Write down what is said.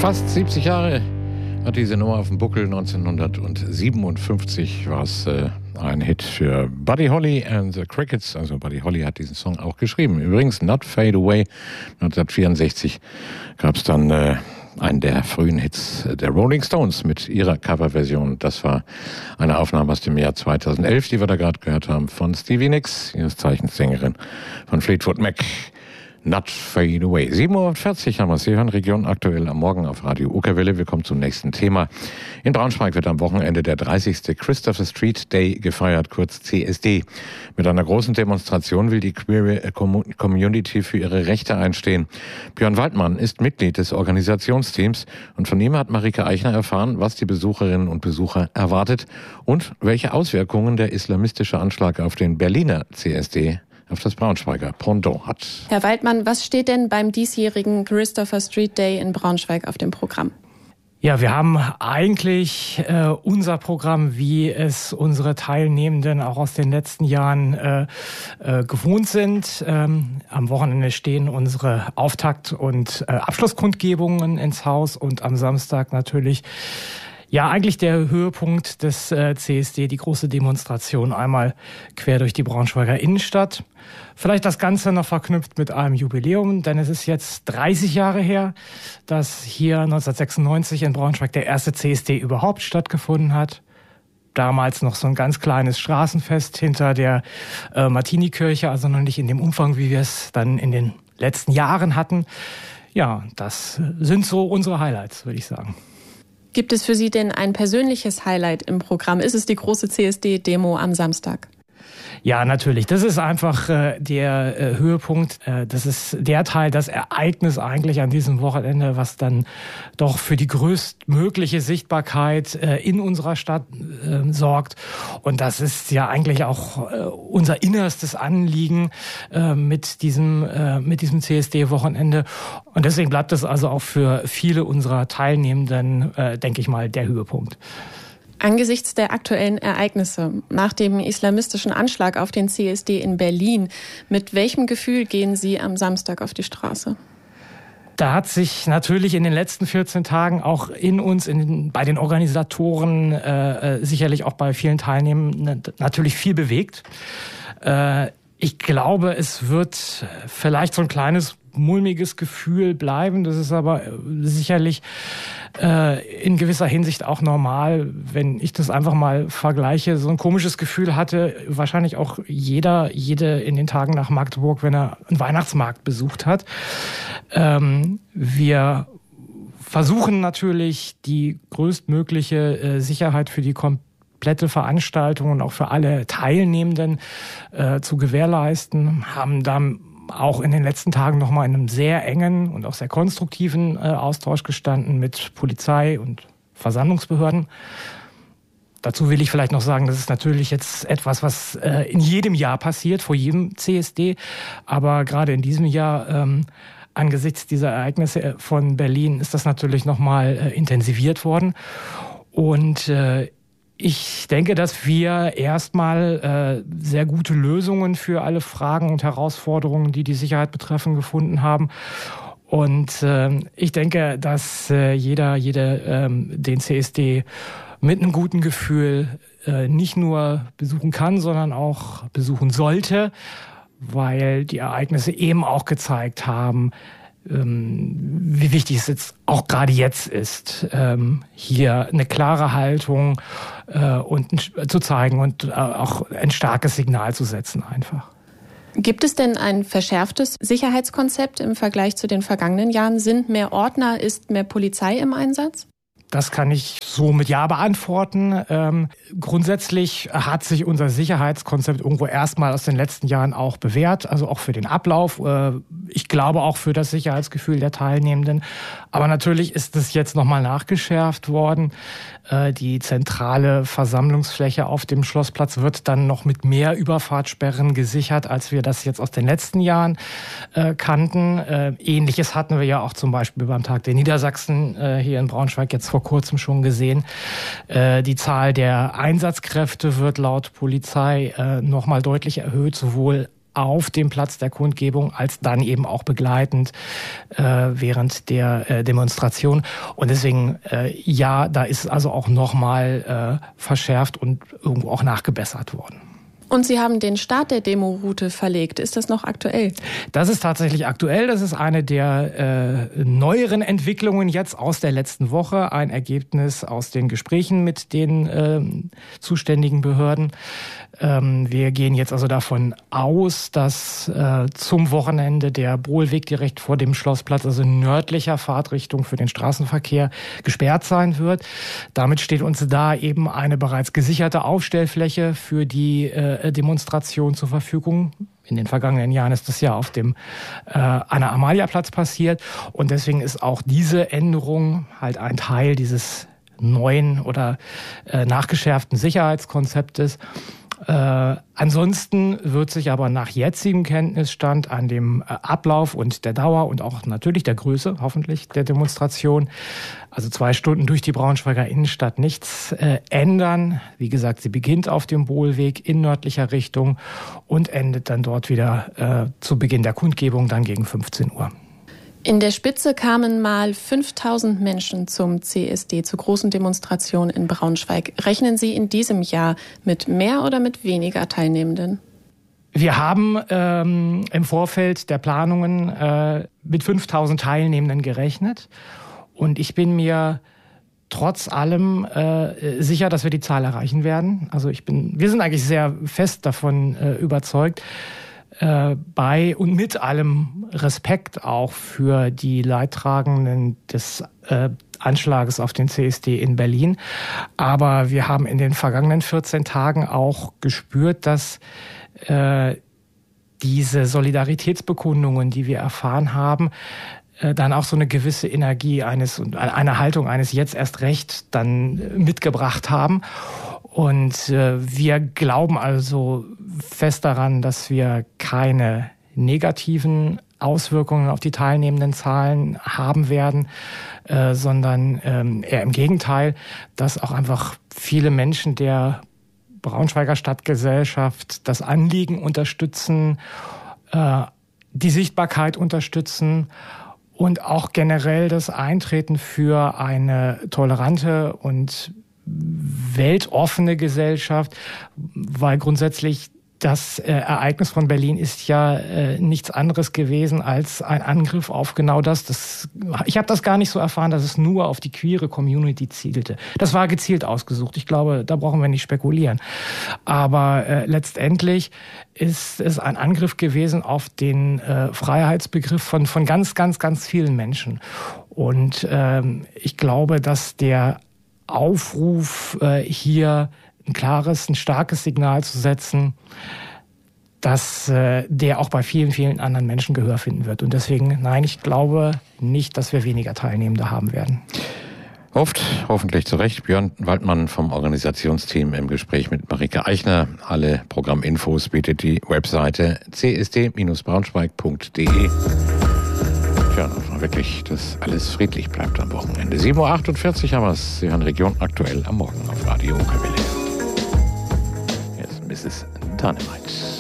Fast 70 Jahre hat diese Nummer auf dem Buckel. 1957 war es ein Hit für Buddy Holly and the Crickets. Also Buddy Holly hat diesen Song auch geschrieben. Übrigens Not Fade Away. 1964 gab es dann einen der frühen Hits der Rolling Stones mit ihrer Coverversion. Das war eine Aufnahme aus dem Jahr 2011, die wir da gerade gehört haben, von Stevie Nicks, ihres Zeichens Sängerin von Fleetwood Mac. Not Fade Away. 7.40 Uhr haben wir es. Sie hören Region aktuell am Morgen auf Radio Uckerwelle. Wir kommen zum nächsten Thema. In Braunschweig wird am Wochenende der 30. Christopher Street Day gefeiert, kurz CSD. Mit einer großen Demonstration will die Queer Community für ihre Rechte einstehen. Björn Waldmann ist Mitglied des Organisationsteams und von ihm hat Marike Eichner erfahren, was die Besucherinnen und Besucher erwartet und welche Auswirkungen der islamistische Anschlag auf den Berliner CSD auf das Braunschweiger Pendant hat. Herr Waldmann, was steht denn beim diesjährigen Christopher Street Day in Braunschweig auf dem Programm? Ja, wir haben eigentlich unser Programm, wie es unsere Teilnehmenden auch aus den letzten Jahren gewohnt sind. Am Wochenende stehen unsere Auftakt- und Abschlusskundgebungen ins Haus und am Samstag natürlich ja, eigentlich der Höhepunkt des CSD, die große Demonstration einmal quer durch die Braunschweiger Innenstadt. Vielleicht das Ganze noch verknüpft mit einem Jubiläum, denn es ist jetzt 30 Jahre her, dass hier 1996 in Braunschweig der erste CSD überhaupt stattgefunden hat. Damals noch so ein ganz kleines Straßenfest hinter der Martinikirche, also noch nicht in dem Umfang, wie wir es dann in den letzten Jahren hatten. Ja, das sind so unsere Highlights, würde ich sagen. Gibt es für Sie denn ein persönliches Highlight im Programm? Ist es die große CSD-Demo am Samstag? Ja, natürlich. Das ist einfach der Höhepunkt. Das ist der Teil, das Ereignis eigentlich an diesem Wochenende, was dann doch für die größtmögliche Sichtbarkeit in unserer Stadt sorgt. Und das ist ja eigentlich auch unser innerstes Anliegen mit diesem CSD-Wochenende. Und deswegen bleibt es also auch für viele unserer Teilnehmenden, denke ich mal, der Höhepunkt. Angesichts der aktuellen Ereignisse nach dem islamistischen Anschlag auf den CSD in Berlin, mit welchem Gefühl gehen Sie am Samstag auf die Straße? Da hat sich natürlich in den letzten 14 Tagen auch in uns, bei den Organisatoren, sicherlich auch bei vielen Teilnehmern natürlich viel bewegt. Ich glaube, es wird vielleicht so ein kleines mulmiges Gefühl bleiben. Das ist aber sicherlich in gewisser Hinsicht auch normal, wenn ich das einfach mal vergleiche. So ein komisches Gefühl hatte wahrscheinlich auch jede in den Tagen nach Magdeburg, wenn er einen Weihnachtsmarkt besucht hat. Wir versuchen natürlich die größtmögliche Sicherheit für die komplette Veranstaltung und auch für alle Teilnehmenden zu gewährleisten, haben dann auch in den letzten Tagen nochmal in einem sehr engen und auch sehr konstruktiven Austausch gestanden mit Polizei und Versammlungsbehörden. Dazu will ich vielleicht noch sagen, das ist natürlich jetzt etwas, was in jedem Jahr passiert, vor jedem CSD. Aber gerade in diesem Jahr, angesichts dieser Ereignisse von Berlin, ist das natürlich nochmal intensiviert worden. Und ich denke, dass wir erstmal sehr gute Lösungen für alle Fragen und Herausforderungen, die die Sicherheit betreffen, gefunden haben. Und ich denke, dass jede den CSD mit einem guten Gefühl nicht nur besuchen kann, sondern auch besuchen sollte, weil die Ereignisse eben auch gezeigt haben, wie wichtig es jetzt auch gerade jetzt ist, hier eine klare Haltung zu zeigen und auch ein starkes Signal zu setzen einfach. Gibt es denn ein verschärftes Sicherheitskonzept im Vergleich zu den vergangenen Jahren? Sind mehr Ordner, ist mehr Polizei im Einsatz? Das kann ich so mit Ja beantworten. Grundsätzlich hat sich unser Sicherheitskonzept irgendwo erstmal aus den letzten Jahren auch bewährt, also auch für den Ablauf. Ich glaube auch für das Sicherheitsgefühl der Teilnehmenden. Aber natürlich ist es jetzt nochmal nachgeschärft worden. Die zentrale Versammlungsfläche auf dem Schlossplatz wird dann noch mit mehr Überfahrtssperren gesichert, als wir das jetzt aus den letzten Jahren kannten. Ähnliches hatten wir ja auch zum Beispiel beim Tag der Niedersachsen hier in Braunschweig jetzt vor kurzem schon gesehen. Die Zahl der Einsatzkräfte wird laut Polizei nochmal deutlich erhöht, sowohl auf dem Platz der Kundgebung als dann eben auch begleitend während der Demonstration. Und deswegen, ja, da ist also auch nochmal verschärft und irgendwo auch nachgebessert worden. Und Sie haben den Start der Demo-Route verlegt. Ist das noch aktuell? Das ist tatsächlich aktuell. Das ist eine der neueren Entwicklungen jetzt aus der letzten Woche. Ein Ergebnis aus den Gesprächen mit den zuständigen Behörden. Wir gehen jetzt also davon aus, dass zum Wochenende der Bohlweg direkt vor dem Schlossplatz, also in nördlicher Fahrtrichtung für den Straßenverkehr, gesperrt sein wird. Damit steht uns da eben eine bereits gesicherte Aufstellfläche für die Demonstration zur Verfügung. In den vergangenen Jahren ist das ja auf dem Anna-Amalia-Platz passiert. Und deswegen ist auch diese Änderung halt ein Teil dieses neuen oder nachgeschärften Sicherheitskonzeptes. Ansonsten wird sich aber nach jetzigem Kenntnisstand an dem Ablauf und der Dauer und auch natürlich der Größe, hoffentlich, der Demonstration, also 2 Stunden durch die Braunschweiger Innenstadt, nichts ändern. Wie gesagt, sie beginnt auf dem Bohlweg in nördlicher Richtung und endet dann dort wieder zu Beginn der Kundgebung, dann gegen 15 Uhr. In der Spitze kamen mal 5.000 Menschen zum CSD, zur großen Demonstration in Braunschweig. Rechnen Sie in diesem Jahr mit mehr oder mit weniger Teilnehmenden? Wir haben im Vorfeld der Planungen mit 5.000 Teilnehmenden gerechnet. Und ich bin mir trotz allem sicher, dass wir die Zahl erreichen werden. Also wir sind eigentlich sehr fest davon überzeugt, bei und mit allem Respekt auch für die Leidtragenden des Anschlages auf den CSD in Berlin. Aber wir haben in den vergangenen 14 Tagen auch gespürt, dass diese Solidaritätsbekundungen, die wir erfahren haben, dann auch so eine gewisse Energie und eine Haltung eines jetzt erst recht dann mitgebracht haben. Und wir glauben also fest daran, dass wir keine negativen Auswirkungen auf die teilnehmenden Zahlen haben werden, sondern eher im Gegenteil, dass auch einfach viele Menschen der Braunschweiger Stadtgesellschaft das Anliegen unterstützen, die Sichtbarkeit unterstützen und auch generell das Eintreten für eine tolerante und weltoffene Gesellschaft, weil grundsätzlich das Ereignis von Berlin ist ja nichts anderes gewesen als ein Angriff auf genau das. Ich habe das gar nicht so erfahren, dass es nur auf die queere Community zielte. Das war gezielt ausgesucht. Ich glaube, da brauchen wir nicht spekulieren. Aber letztendlich ist es ein Angriff gewesen auf den Freiheitsbegriff von ganz, ganz, ganz vielen Menschen. Und ich glaube, dass der Aufruf, hier ein starkes Signal zu setzen, dass der auch bei vielen, vielen anderen Menschen Gehör finden wird. Und deswegen, nein, ich glaube nicht, dass wir weniger Teilnehmende haben werden. Hoffentlich zu Recht. Björn Waldmann vom Organisationsteam im Gespräch mit Marike Eichner. Alle Programminfos bietet die Webseite csd-braunschweig.de. Ja, wirklich, dass alles friedlich bleibt am Wochenende. 7.48 Uhr haben wir es. Sie hören Region aktuell am Morgen auf Radio Ukawelle. Jetzt Mrs. Dynamite.